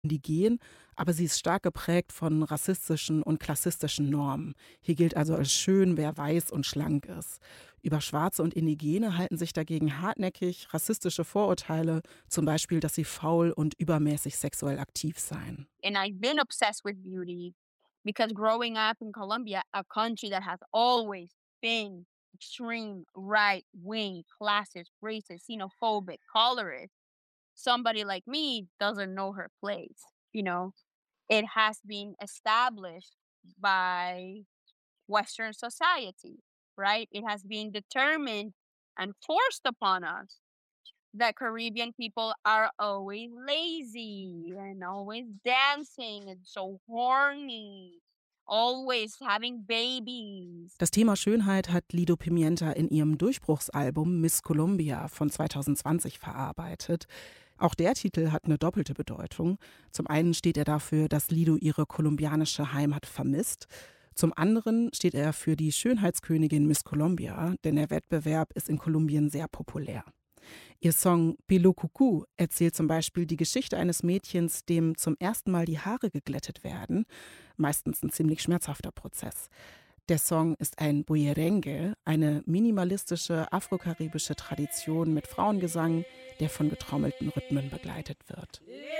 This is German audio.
indigen, aber sie ist stark geprägt von rassistischen und klassistischen Normen. Hier gilt also als schön, wer weiß und schlank ist. Über Schwarze und Indigene halten sich dagegen hartnäckig rassistische Vorurteile, zum Beispiel, dass sie faul und übermäßig sexuell aktiv seien. And I've been obsessed with beauty because growing up in Colombia, a country that has always been extreme right wing, classist, racist, xenophobic, colorist, somebody like me doesn't know her place. You know, it has been established by Western society, right? It has been determined and forced upon us that Caribbean people are always lazy and always dancing and so horny, always having babies. Das Thema Schönheit hat Lido Pimienta in ihrem Durchbruchsalbum Miss Columbia von 2020 verarbeitet. Auch der Titel hat eine doppelte Bedeutung. Zum einen steht er dafür, dass Lido ihre kolumbianische Heimat vermisst. Zum anderen steht er für die Schönheitskönigin Miss Colombia, denn der Wettbewerb ist in Kolumbien sehr populär. Ihr Song Pilo Cucú erzählt zum Beispiel die Geschichte eines Mädchens, dem zum ersten Mal die Haare geglättet werden. Meistens ein ziemlich schmerzhafter Prozess. Der Song ist ein Bullerengue, eine minimalistische afrokaribische Tradition mit Frauengesang, der von getrommelten Rhythmen begleitet wird.